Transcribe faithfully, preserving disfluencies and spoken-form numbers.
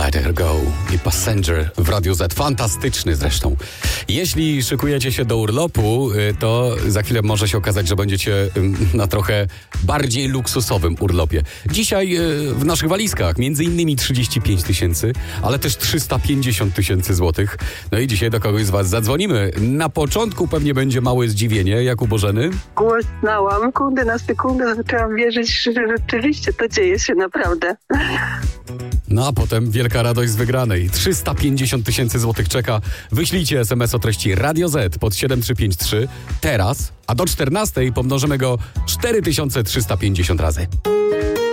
Let Her Go i Passenger w Radio Z. Fantastyczny zresztą. Jeśli szykujecie się do urlopu, to za chwilę może się okazać, że będziecie na trochę bardziej luksusowym urlopie. Dzisiaj w naszych walizkach między innymi trzydzieści pięć tysięcy, ale też trzysta pięćdziesiąt tysięcy złotych. No i dzisiaj do kogoś z was zadzwonimy. Na początku pewnie będzie małe zdziwienie, jak u Bożeny. Głosnałam, kurde, na sekundę zaczęłam wierzyć, że rzeczywiście to dzieje się naprawdę. No a potem wielka radość z wygranej. trzysta pięćdziesiąt tysięcy złotych czeka. Wyślijcie es em es o treści Radio Z pod siedem trzy pięć trzy teraz, a do czternastej pomnożymy go cztery tysiące trzysta pięćdziesiąt razy.